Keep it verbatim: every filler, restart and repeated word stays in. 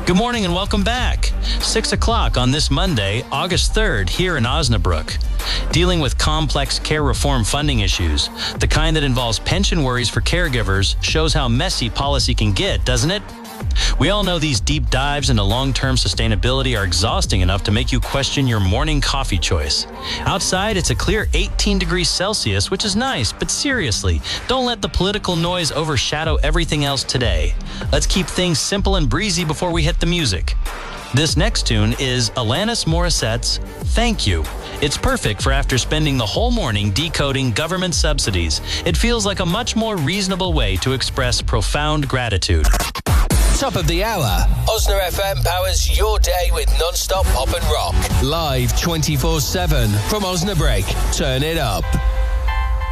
Good morning and welcome back. Six o'clock on this Monday, August third, here in Osnabrück. Dealing with complex care reform funding issues, the kind that involves pension worries for caregivers, shows how messy policy can get, doesn't it? We all know these deep dives into long-term sustainability are exhausting enough to make you question your morning coffee choice. Outside, it's a clear eighteen degrees Celsius, which is nice, but seriously, don't let the political noise overshadow everything else today. Let's keep things simple and breezy before we hit the music. This next tune is Alanis Morissette's Thank You. It's perfect for after spending the whole morning decoding government subsidies. It feels like a much more reasonable way to express profound gratitude. Top of the hour. Osna F M powers your day with non-stop pop and rock. Live twenty-four seven from Osnabrück. Turn it up.